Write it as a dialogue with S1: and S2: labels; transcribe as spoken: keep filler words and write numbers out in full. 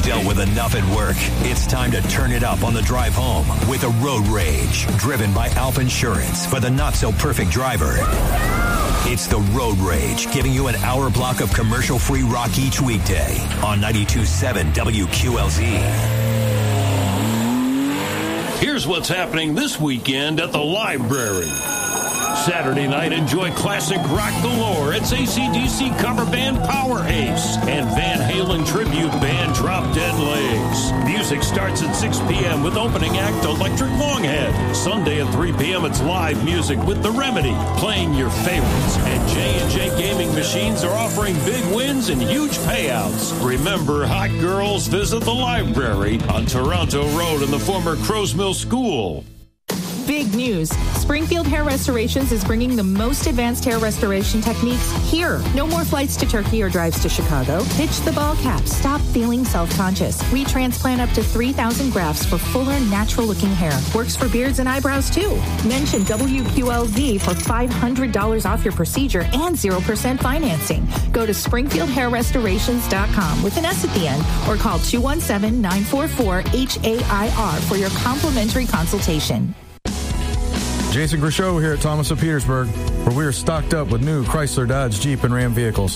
S1: You've dealt with enough at work. It's time to turn it up on the drive home with a Road Rage, driven by Alpha Insurance for the not-so-perfect driver. It's the Road Rage, giving you an hour block of commercial-free rock each weekday on ninety-two point seven W Q L Z.
S2: Here's what's happening this weekend at the library. Saturday night, enjoy classic rock galore. It's A C D C cover band Power Ace and Van Halen tribute band Drop Dead Legs. Music starts at six p.m. with opening act Electric Longhead. Sunday at three p.m. it's live music with The Remedy playing your favorites. And J and J Gaming Machines are offering big wins and huge payouts. Remember, hot girls visit the library on Toronto Road in the former Crows Mill School.
S3: Big news. Springfield Hair Restorations is bringing the most advanced hair restoration techniques here. No more flights to Turkey or drives to Chicago. Ditch the ball cap. Stop feeling self-conscious. We transplant up to three thousand grafts for fuller, natural-looking hair. Works for beards and eyebrows, too. Mention W Q L Z for five hundred dollars off your procedure and zero percent financing. Go to springfield hair restorations dot com with an S at the end or call two one seven, nine four four, H A I R for your complimentary consultation.
S4: Jason Grishow here at Thomas of Petersburg, where we are stocked up with new Chrysler, Dodge, Jeep, and Ram vehicles.